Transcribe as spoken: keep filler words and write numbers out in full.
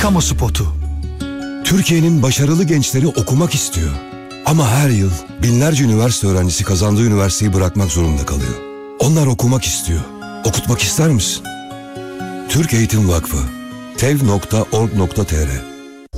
kamu spotu. Türkiye'nin başarılı gençleri okumak istiyor. Ama her yıl binlerce üniversite öğrencisi kazandığı üniversiteyi bırakmak zorunda kalıyor. Onlar okumak istiyor. Okutmak ister misin? Türk Eğitim Vakfı tev nokta org nokta tr